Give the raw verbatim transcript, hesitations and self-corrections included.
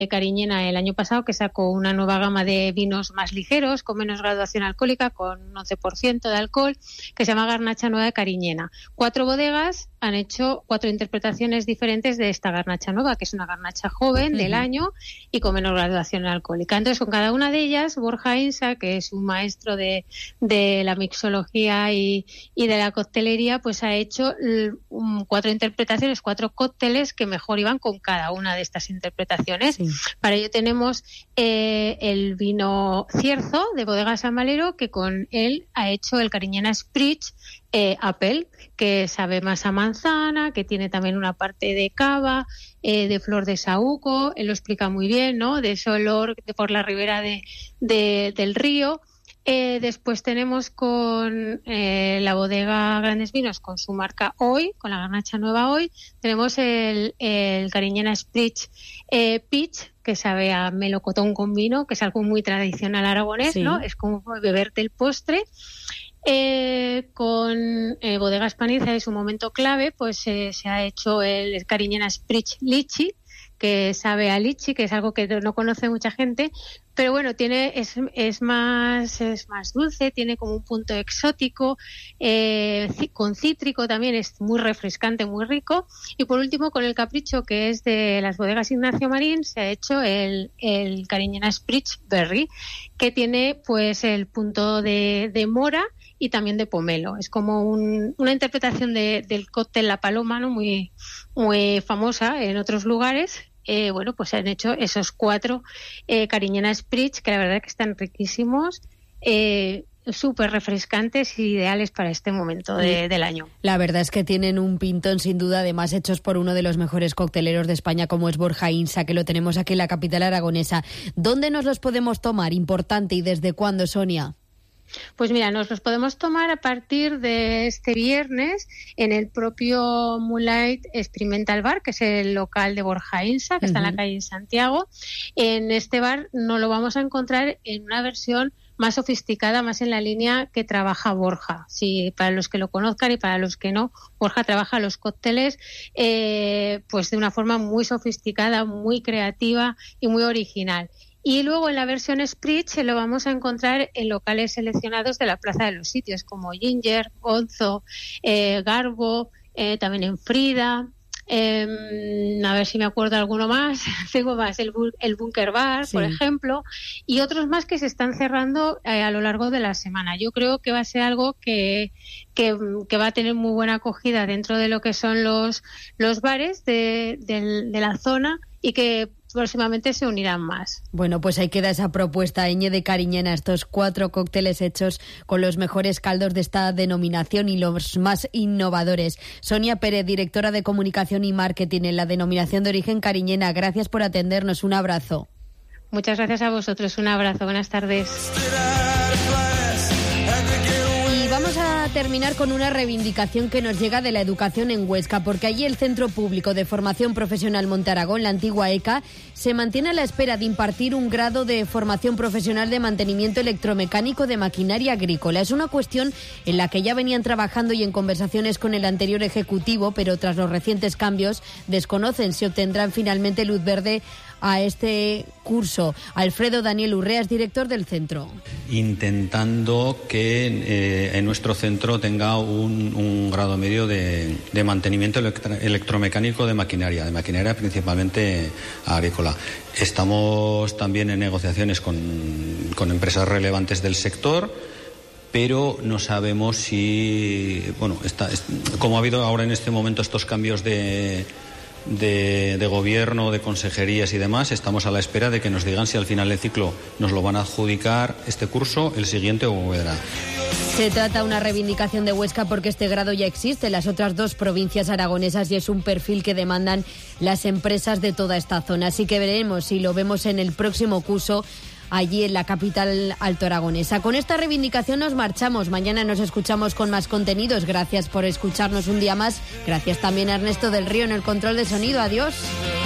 Cariñena el año pasado, que sacó una nueva gama de vinos más ligeros, con menos graduación alcohólica, con un once por ciento de alcohol, que se llama Garnacha Nueva de Cariñena. Cuatro bodegas han hecho cuatro interpretaciones diferentes de esta Garnacha Nueva, que es una garnacha joven del año y con menos graduación alcohólica. Entonces, con cada una de ellas, Borja Insa, que es un maestro de, de la mixología y, y de la coctelería, pues ha hecho um, cuatro interpretaciones, cuatro cócteles que mejor iban con cada una de estas interpretaciones. Sí. Para ello tenemos eh, el vino Cierzo de Bodega San Valero, que con él ha hecho el Cariñena Spritz eh, Apple, que sabe más a manzana, que tiene también una parte de cava, eh, de flor de saúco. Él lo explica muy bien, ¿no? De ese olor de por la ribera de, de, del río. Eh, después tenemos con eh, la bodega Grandes Vinos, con su marca Hoy, con la Garnacha Nueva Hoy, tenemos el, el Cariñena Spritz eh, Peach, que sabe a melocotón con vino, que es algo muy tradicional aragonés, sí. ¿no? Es como beberte el postre. Eh, con eh, Bodega Hispaniza, es un momento clave, pues eh, se ha hecho el, el Cariñena Spritz Lichi, que sabe a lichi, que es algo que no conoce mucha gente, pero bueno, tiene es, es más es más dulce, tiene como un punto exótico, eh, con cítrico también, es muy refrescante, muy rico. Y por último, con el Capricho, que es de las bodegas Ignacio Marín, se ha hecho el, el Cariñena Spritz Berry, que tiene pues el punto de, de mora y también de pomelo. Es como un, una interpretación de, del cóctel La Paloma, ¿no? Muy, muy famosa en otros lugares. Eh, bueno, pues se han hecho esos cuatro eh, Cariñena Spritz, que la verdad que están riquísimos, eh, súper refrescantes y ideales para este momento de, del año. La verdad es que tienen un pintón, sin duda, además hechos por uno de los mejores cocteleros de España, como es Borja Insa, que lo tenemos aquí en la capital aragonesa. ¿Dónde nos los podemos tomar? Importante, ¿y desde cuándo, Sonia? Pues mira, nos los podemos tomar a partir de este viernes en el propio Moonlight Experimental Bar, que es el local de Borja Insa, que uh-huh. está en la calle de Santiago. En este bar nos lo vamos a encontrar en una versión más sofisticada, más en la línea que trabaja Borja. Sí, para los que lo conozcan y para los que no, Borja trabaja los cócteles eh, pues de una forma muy sofisticada, muy creativa y muy original. Y luego en la versión Spritz lo vamos a encontrar en locales seleccionados de la Plaza de los Sitios, como Ginger, Gonzo, eh, Garbo, eh, también en Frida. Eh, a ver si me acuerdo alguno más. Tengo más, el, el Bunker Bar, sí. por ejemplo, y otros más que se están cerrando eh, a lo largo de la semana. Yo creo que va a ser algo que, que, que va a tener muy buena acogida dentro de lo que son los, los bares de, de, de la zona, y que próximamente se unirán más. Bueno, pues ahí queda esa propuesta, Eñe, de Cariñena, estos cuatro cócteles hechos con los mejores caldos de esta denominación y los más innovadores. Sonia Pérez, directora de Comunicación y Marketing en la denominación de origen Cariñena, gracias por atendernos, un abrazo. Muchas gracias a vosotros, un abrazo, buenas tardes. Vamos a terminar con una reivindicación que nos llega de la educación en Huesca, porque allí el Centro Público de Formación Profesional Montearagón, la antigua E C A, se mantiene a la espera de impartir un grado de formación profesional de mantenimiento electromecánico de maquinaria agrícola. Es una cuestión en la que ya venían trabajando y en conversaciones con el anterior Ejecutivo, pero tras los recientes cambios desconocen si obtendrán finalmente luz verde a este curso. Alfredo Daniel Urrea es director del centro. Intentando que eh, en nuestro centro tenga un, un grado medio de, de mantenimiento electro, electromecánico de maquinaria, de maquinaria principalmente agrícola. Estamos también en negociaciones con, con empresas relevantes del sector, pero no sabemos si, bueno, está, como ha habido ahora en este momento estos cambios de De, de gobierno, de consejerías y demás, estamos a la espera de que nos digan si al final del ciclo nos lo van a adjudicar este curso, el siguiente o volverá. Se trata de una reivindicación de Huesca porque este grado ya existe en las otras dos provincias aragonesas y es un perfil que demandan las empresas de toda esta zona. Así que veremos si lo vemos en el próximo curso allí en la capital altoaragonesa. Con esta reivindicación nos marchamos. Mañana nos escuchamos con más contenidos. Gracias por escucharnos un día más. Gracias también a Ernesto del Río en el control de sonido. Adiós.